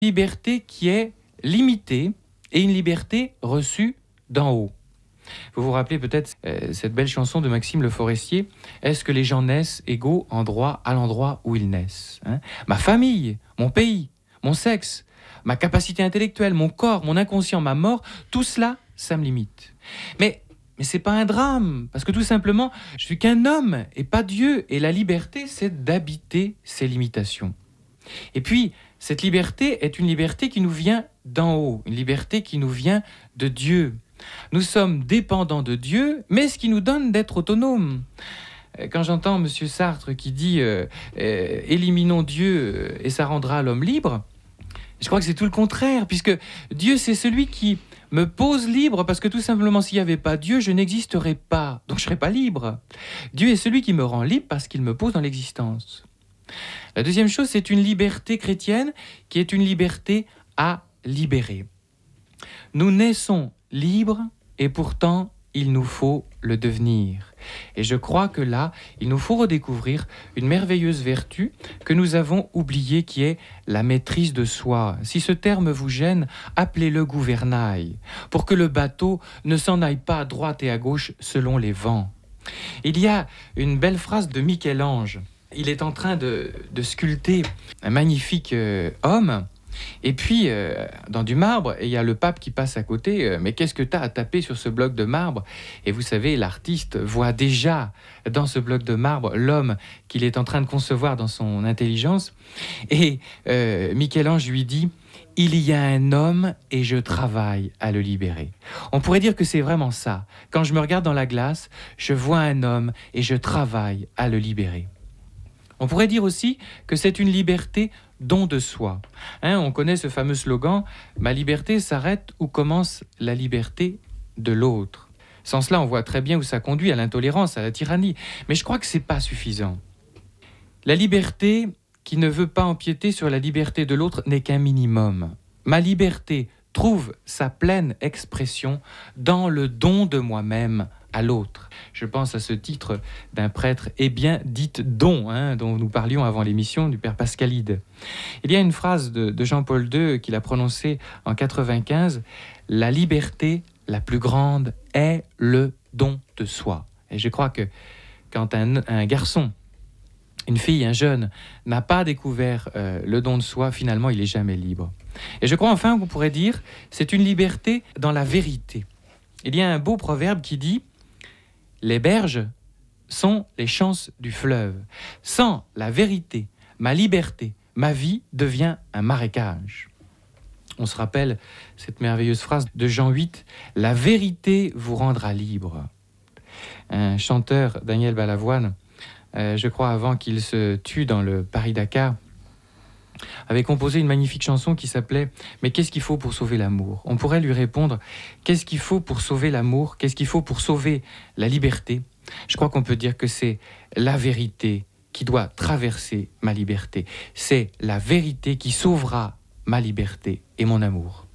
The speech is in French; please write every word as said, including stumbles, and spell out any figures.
liberté qui est limitée et une liberté reçue d'en haut. Vous vous rappelez peut-être euh, cette belle chanson de Maxime Le Forestier, « Est-ce que les gens naissent égaux en droit à l'endroit où ils naissent hein ?» Ma famille, mon pays, mon sexe, ma capacité intellectuelle, mon corps, mon inconscient, ma mort, tout cela, ça me limite. Mais, mais ce n'est pas un drame, parce que tout simplement, je suis qu'un homme et pas Dieu, et la liberté, c'est d'habiter ces limitations. Et puis, cette liberté est une liberté qui nous vient d'en haut, une liberté qui nous vient de Dieu. Nous sommes dépendants de Dieu, mais ce qui nous donne d'être autonomes. Quand j'entends M. Sartre qui dit euh, euh, « éliminons Dieu et ça rendra l'homme libre », je crois que c'est tout le contraire, puisque Dieu, c'est celui qui me pose libre, parce que tout simplement, s'il n'y avait pas Dieu, je n'existerais pas, donc je ne serais pas libre. Dieu est celui qui me rend libre parce qu'il me pose dans l'existence. La deuxième chose, c'est une liberté chrétienne qui est une liberté à libérer. Nous naissons libres et pourtant, il nous faut le devenir. Et je crois que là, il nous faut redécouvrir une merveilleuse vertu que nous avons oubliée qui est la maîtrise de soi. Si ce terme vous gêne, appelez-le gouvernail, pour que le bateau ne s'en aille pas à droite et à gauche selon les vents. Il y a une belle phrase de Michel-Ange. Il est en train de, de sculpter un magnifique euh, homme. Et puis, euh, dans du marbre, et il y a le pape qui passe à côté. Euh, mais qu'est-ce que tu as à taper sur ce bloc de marbre? Et vous savez, l'artiste voit déjà dans ce bloc de marbre l'homme qu'il est en train de concevoir dans son intelligence. Et euh, Michel-Ange lui dit « Il y a un homme et je travaille à le libérer. » On pourrait dire que c'est vraiment ça. Quand je me regarde dans la glace, je vois un homme et je travaille à le libérer. On pourrait dire aussi que c'est une liberté don de soi. Hein, on connaît ce fameux slogan « Ma liberté s'arrête où commence la liberté de l'autre ». Sans cela, on voit très bien où ça conduit, à l'intolérance, à la tyrannie. Mais je crois que ce n'est pas suffisant. La liberté qui ne veut pas empiéter sur la liberté de l'autre n'est qu'un minimum. Ma liberté trouve sa pleine expression dans le don de moi-même à l'autre. Je pense à ce titre d'un prêtre, eh bien, dites don, hein, dont nous parlions avant l'émission du père Pascalide. Il y a une phrase de, de Jean-Paul deux qu'il a prononcée en quatre-vingt-quinze, « La liberté la plus grande est le don de soi ». Et je crois que quand un, un garçon, une fille, un jeune, n'a pas découvert euh, le don de soi, finalement, il n'est jamais libre. Et je crois enfin qu'on pourrait dire, c'est une liberté dans la vérité. Il y a un beau proverbe qui dit « Les berges sont les chances du fleuve. Sans la vérité, ma liberté, ma vie devient un marécage. » On se rappelle cette merveilleuse phrase de Jean huit, « La vérité vous rendra libre. » Un chanteur, Daniel Balavoine, euh, je crois avant qu'il se tue dans le Paris-Dakar, avait composé une magnifique chanson qui s'appelait « Mais qu'est-ce qu'il faut pour sauver l'amour ?» On pourrait lui répondre « Qu'est-ce qu'il faut pour sauver l'amour? Qu'est-ce qu'il faut pour sauver la liberté ?» Je crois qu'on peut dire que c'est la vérité qui doit traverser ma liberté. C'est la vérité qui sauvera ma liberté et mon amour.